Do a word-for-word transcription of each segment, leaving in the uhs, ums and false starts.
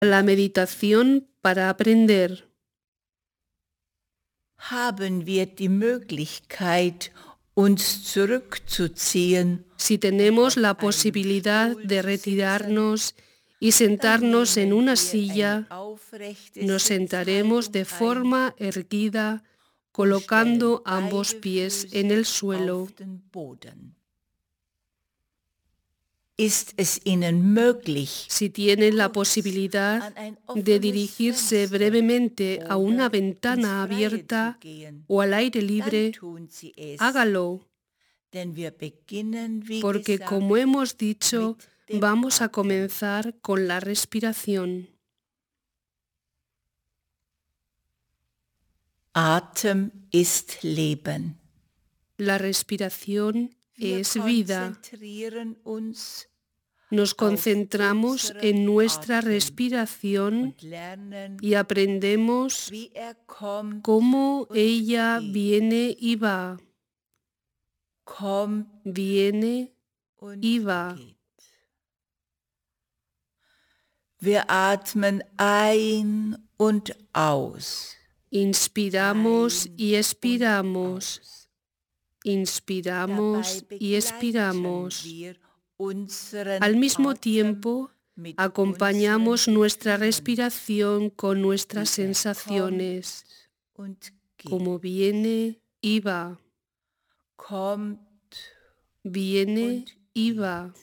La meditación para aprender. Haben wir die Möglichkeit, uns zurückzuziehen, Si tenemos la posibilidad de retirarnos y sentarnos en una silla, nos sentaremos de forma erguida, colocando ambos pies en el suelo. Ist es Ihnen möglich, Si tienen la posibilidad de dirigirse brevemente a una ventana abierta o al aire libre, hágalo, porque como hemos dicho, vamos a comenzar con la respiración. Atem ist Leben. La respiración es vida. Nos concentramos en nuestra respiración y aprendemos cómo ella viene y va. Viene y va. Wir atmen ein und aus. Inspiramos y expiramos. Inspiramos y expiramos. Al mismo tiempo, acompañamos nuestra respiración con nuestras sensaciones, como viene y va. Viene y va.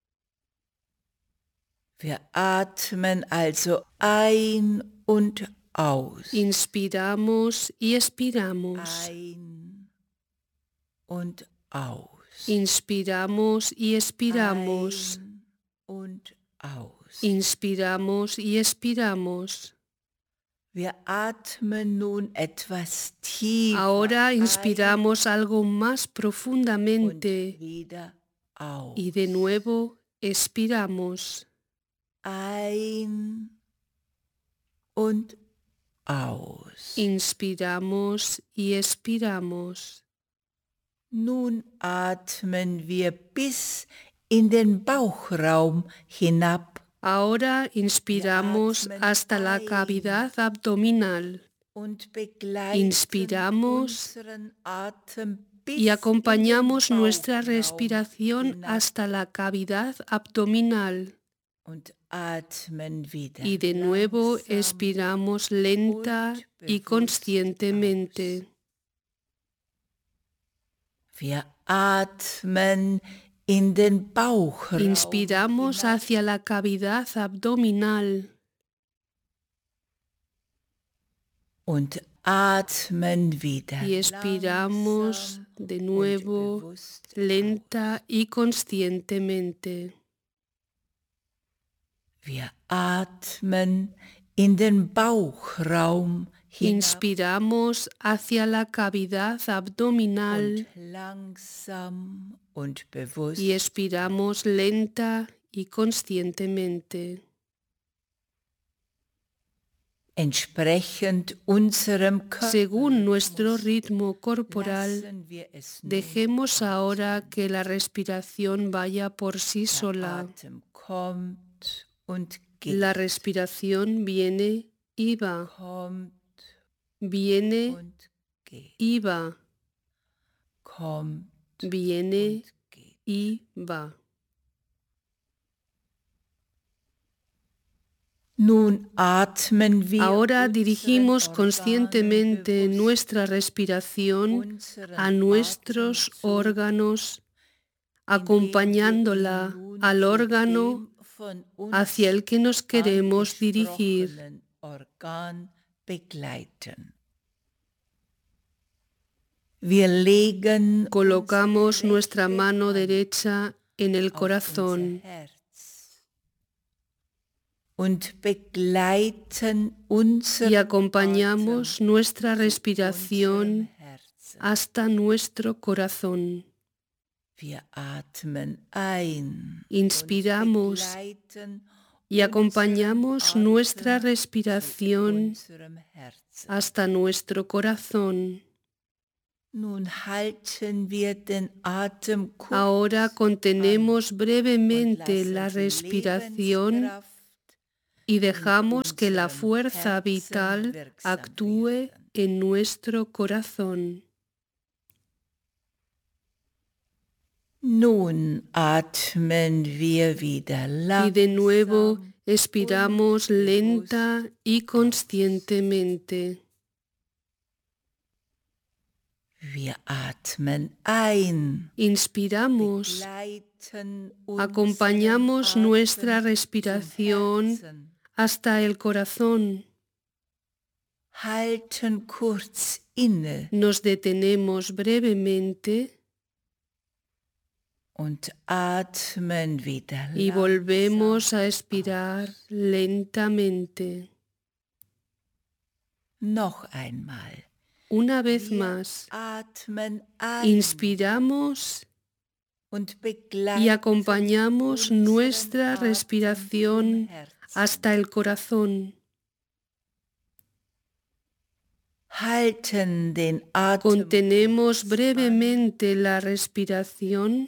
Wir atmen also ein und aus. Inspiramos y expiramos. Ein und aus. Inspiramos y expiramos. Ein und aus. Inspiramos y expiramos. Wir atmen nun etwas tiefer. Ahora inspiramos algo más profundamente y de nuevo expiramos. Ein und aus. Inspiramos y expiramos. Nun atmen wir bis in den Bauchraum hinab. Ahora inspiramos hasta la cavidad abdominal. Inspiramos y acompañamos nuestra respiración hasta la cavidad abdominal. Y de nuevo expiramos lenta y conscientemente. Wir atmen in den Bauchraum. Inspiramos hacia la cavidad abdominal. Und atmen wieder. Y expiramos de nuevo lenta y conscientemente. Wir atmen in den Bauchraum. Inspiramos hacia la cavidad abdominal y expiramos lenta y conscientemente. Entsprechend unserem Según nuestro ritmo corporal, dejemos ahora que la respiración vaya por sí sola. La respiración viene y va. Viene y va. Viene y va. Nun atmen wir. Ahora dirigimos conscientemente nuestra respiración a nuestros órganos, acompañándola al órgano hacia el que nos queremos dirigir. Colocamos nuestra mano derecha en el corazón y acompañamos nuestra respiración hasta nuestro corazón. Inspiramos y acompañamos nuestra respiración hasta nuestro corazón. Ahora contenemos brevemente la respiración y dejamos que la fuerza vital actúe en nuestro corazón. Nun atmen wir wieder Y de nuevo langsam expiramos und lenta bewusst y conscientemente. Wir atmen ein, Inspiramos, begleiten unseren acompañamos Atem nuestra zum respiración Herzen, hasta el corazón. halten kurz inne Nos detenemos brevemente und atmen wieder y volvemos langsam a expirar aus. lentamente. Noch einmal. Una vez Wir más, atmen ein inspiramos und y begleiten acompañamos unseren nuestra Atem zum respiración Herzen. hasta el corazón. Halten den Atem Contenemos kurz brevemente la respiración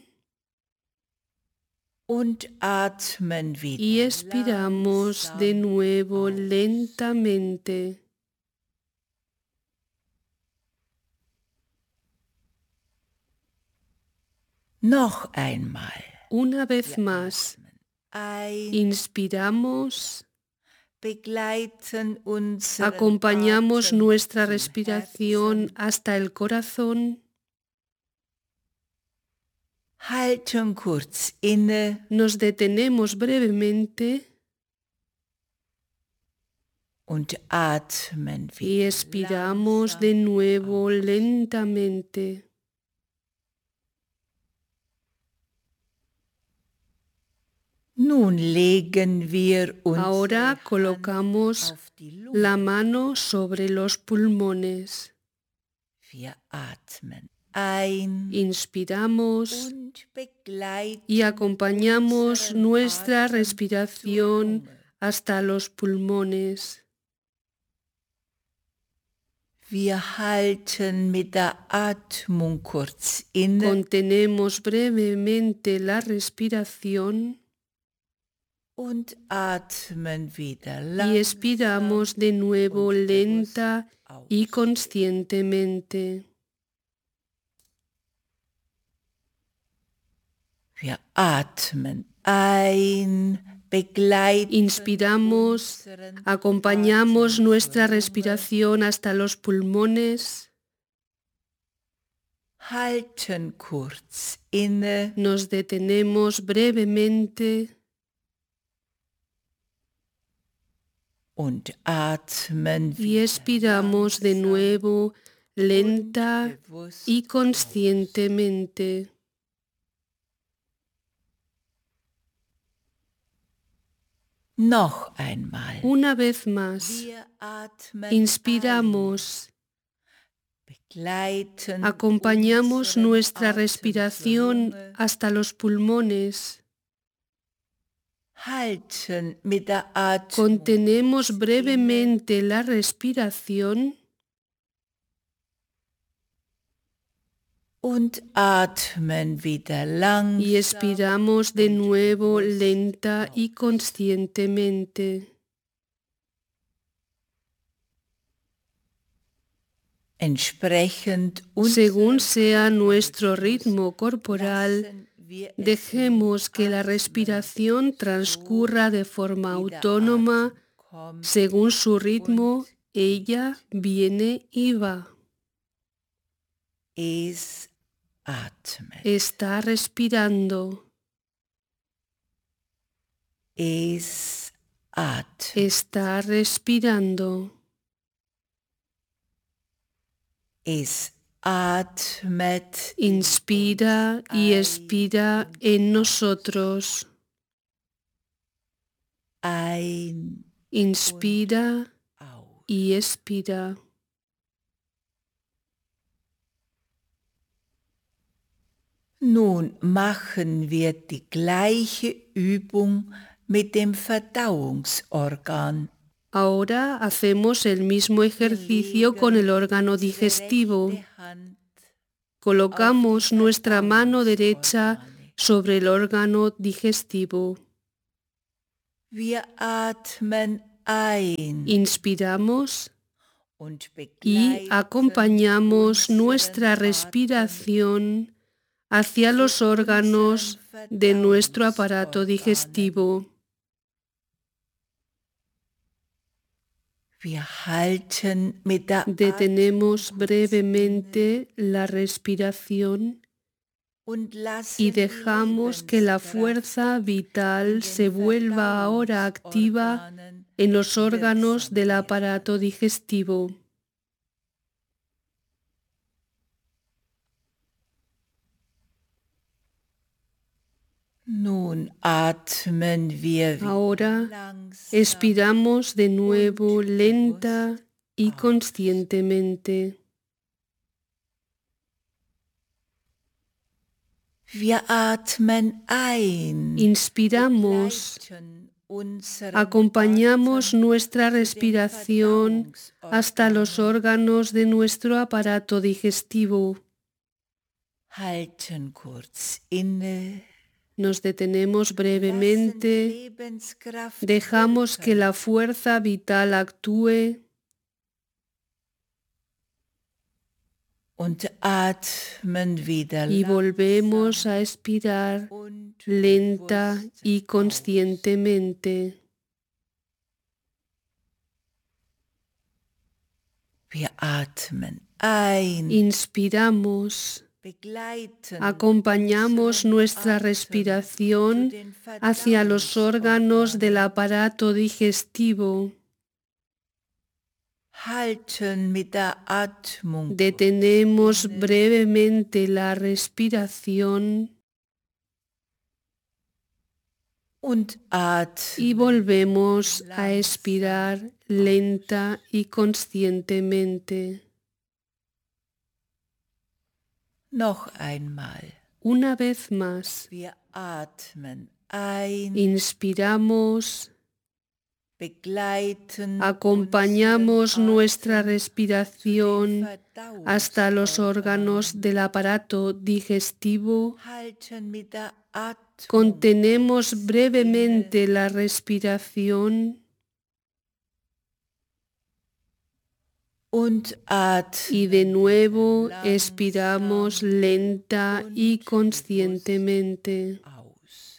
und atmen wieder y expiramos de langsam nuevo aus. lentamente. Noch einmal. Una vez Wir más, atmen ein, inspiramos, begleiten unseren acompañamos Atem nuestra zum respiración Herzen, hasta el corazón, halten kurz inne nos detenemos brevemente und atmen y wieder expiramos de langsam nuevo aus. lentamente. Nun legen wir Ahora unsere colocamos Hand auf die Lunge. la mano sobre los pulmones. Wir atmen ein Inspiramos und begleiten y acompañamos unseren nuestra Atem zur respiración Lunge. hasta los pulmones. Wir halten mit der Atmung kurz inne Contenemos brevemente la respiración und atmen wieder y expiramos langsam de nuevo und lenta bewusst aus. y conscientemente. Wir atmen ein, begleiten Inspiramos, unseren acompañamos Atem nuestra zur Lunge, respiración hasta los pulmones, halten kurz inne nos detenemos brevemente und atmen y wieder expiramos de langsam nuevo und lenta bewusst y aus. conscientemente. Noch einmal. Una vez más, Wir atmen inspiramos, ein, begleiten acompañamos unseren nuestra Atem respiración zur Lunge, hasta los pulmones, halten mit der Atmung contenemos kurz brevemente la respiración und atmen wieder langsam y expiramos de und nuevo bewusst lenta y aus. conscientemente. Entsprechend Según unserem sea nuestro Körperrhythmus ritmo corporal, lassen wir es dejemos que la atmen, respiración so transcurra de forma wie der autónoma, Atem kommt según su ritmo, und ella viene y va. es atmet. Está respirando, Es atmet. está respirando. Es atmet. Inspira y expira en nosotros. Ein Inspira aus. y expira. Nun machen wir die gleiche Übung mit dem Verdauungsorgan. Ahora hacemos el mismo ejercicio con el órgano digestivo. Colocamos nuestra mano derecha sobre el órgano digestivo. Wir atmen ein Inspiramos und y begleiten acompañamos unseren nuestra Atem respiración hacia los órganos de nuestro aparato digestivo. Wir halten mit der Detenemos Atmung brevemente la respiración und lassen y die dejamos que la Lebenskraft fuerza in vital den se vuelva ahora activa Verdauungsorganen en los órganos wirksam del werden. aparato digestivo. Nun atmen wir Ahora langsam expiramos de nuevo und lenta bewusst y aus. conscientemente. Wir atmen ein, Inspiramos, begleiten unseren acompañamos Atem nuestra zu den respiración hasta los Verdauungsorganen, órganos de nuestro aparato digestivo. halten kurz inne, Nos detenemos lassen die brevemente, Lebenskraft dejamos que wirken la fuerza vital actúe und atmen wieder y volvemos langsam a expirar und lenta bewusst y aus. conscientemente. Wir atmen ein, Inspiramos, begleiten acompañamos unseren nuestra Atem zu respiración den hacia los órganos del Verdauungsorganen, aparato digestivo. halten mit der Atmung kurz Detenemos inne brevemente la respiración und y atmen volvemos a langsam expirar lenta y conscientemente. noch einmal. Una vez más, Wir atmen ein, inspiramos, begleiten acompañamos unseren nuestra Atem zu den respiración hasta los órganos Verdauungsorganen, del aparato digestivo. halten mit der Atmung Contenemos kurz brevemente inne la respiración und y de atmen nuevo wieder expiramos langsam lenta y und bewusst conscientemente. aus.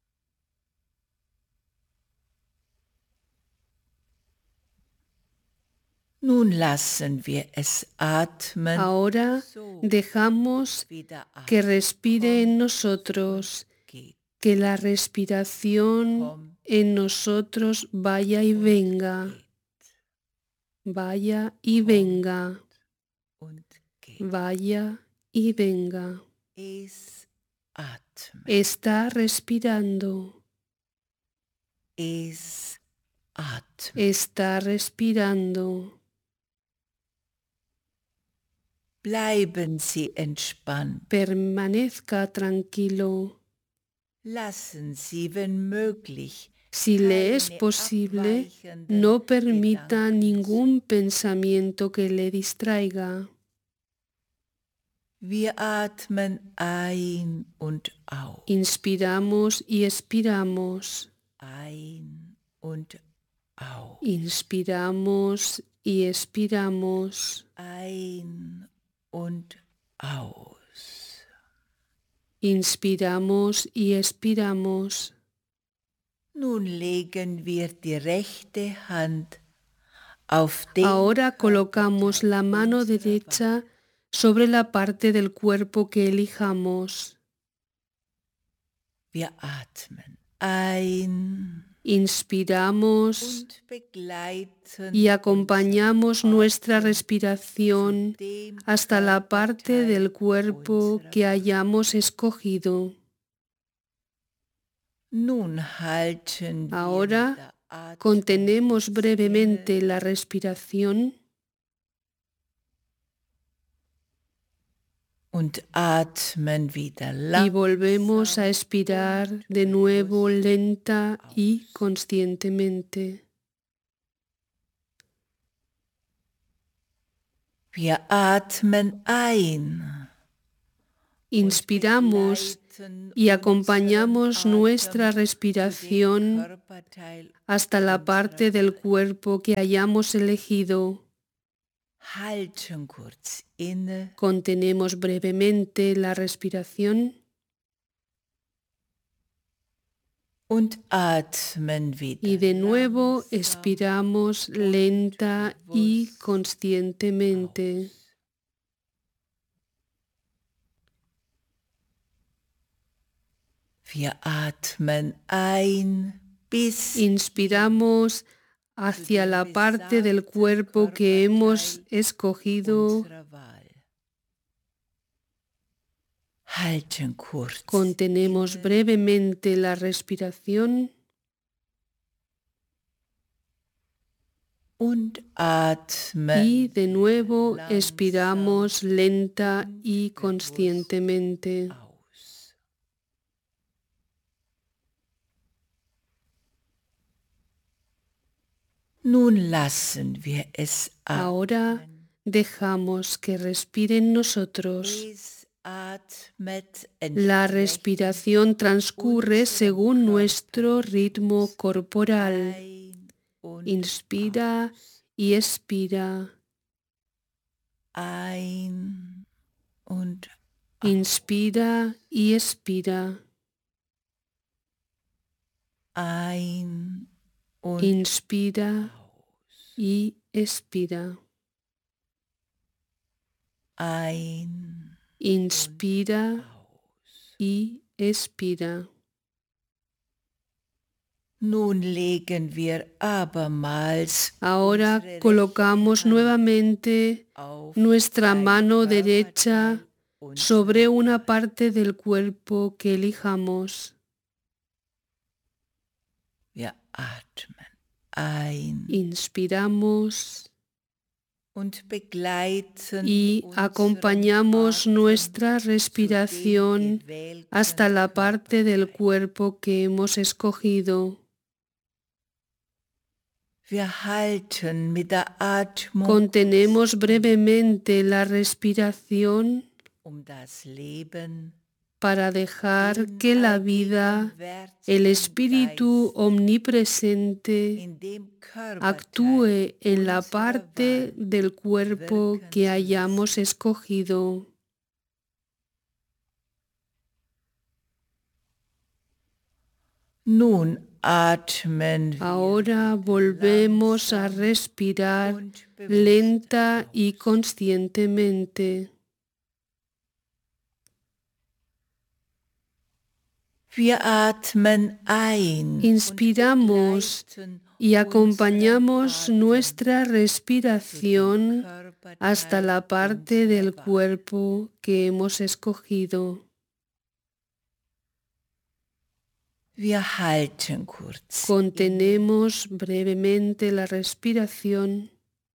Nun lassen wir es atmen, Ahora so dejamos wie der que Atem respire en kommt nosotros, und geht, que la respiración kommt en nosotros vaya y und venga, geht, vaya y kommt venga, und geht. vaya y venga. Es atmet, Está respirando, es atmet. está respirando. Bleiben Sie entspannt. Permanezca tranquilo. Lassen Sie, wenn möglich, Si le es keine posible, abweichenden no permita Gedanken ningún pensamiento que le distraiga. Wir atmen ein und aus, Inspiramos y expiramos. ein und aus, Inspiramos y expiramos. ein und aus. Inspiramos y expiramos. Nun legen wir die rechte Hand auf den Ahora colocamos Körperteil la mano unserer derecha sobre la parte del cuerpo que elijamos. Wir atmen ein Inspiramos und begleiten y acompañamos unseren nuestra Atem respiración zu dem hasta la parte Körperteil del cuerpo unserer que Wahl. hayamos escogido. Nun halten wir Ahora mit der Atmung contenemos kurz brevemente inne la respiración und atmen wieder y volvemos a langsam expirar und de nuevo bewusst lenta y aus. conscientemente. Wir atmen ein und Inspiramos y acompañamos nuestra respiración hasta la parte del cuerpo que hayamos elegido. Contenemos brevemente la respiración y de nuevo expiramos lenta y conscientemente. Inspiramos hacia la parte del cuerpo que hemos escogido. Contenemos brevemente la respiración y de nuevo expiramos lenta y conscientemente. Ahora dejamos que respire en nosotros. La respiración transcurre según nuestro ritmo corporal. Inspira y expira. Inspira y expira. Inspira y expira. Inspira y expira. Ahora colocamos nuevamente nuestra mano derecha sobre una parte del cuerpo que elijamos. Inspiramos y acompañamos nuestra respiración hasta la parte del cuerpo que hemos escogido. Contenemos brevemente la respiración para dejar que la vida, el espíritu omnipresente, actúe en la parte del cuerpo que hayamos escogido. Ahora volvemos a respirar lenta y conscientemente. Inspiramos y acompañamos nuestra respiración hasta la parte del cuerpo que hemos escogido. Contenemos brevemente la respiración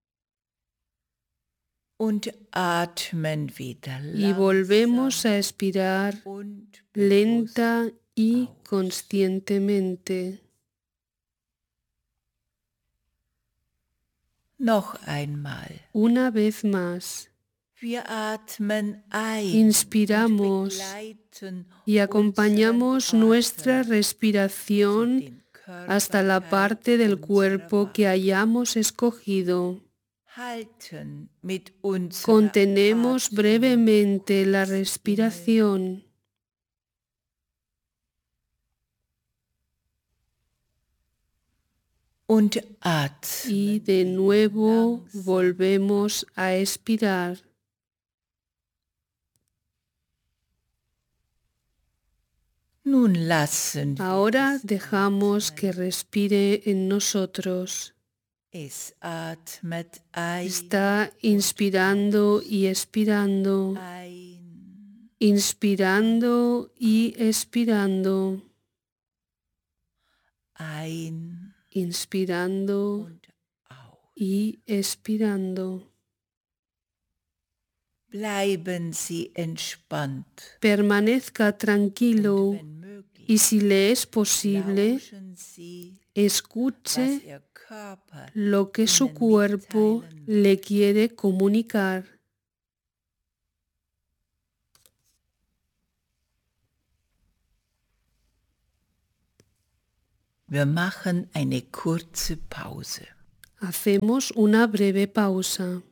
y volvemos a expirar lenta y conscientemente. Una vez más. Inspiramos y acompañamos nuestra respiración hasta la parte del cuerpo que hayamos escogido. Contenemos brevemente la respiración y de nuevo volvemos a expirar. Ahora dejamos que respire en nosotros. Está inspirando y expirando. Inspirando y expirando. Inspirando y expirando. Permanezca tranquilo y si le es posible, escuche lo que su cuerpo le quiere comunicar. Wir machen eine kurze Pause. Hacemos una breve pausa.